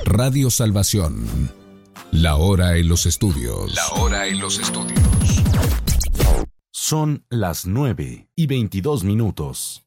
Radio Salvación. La hora en los estudios. La hora en los estudios. Son las 9:22.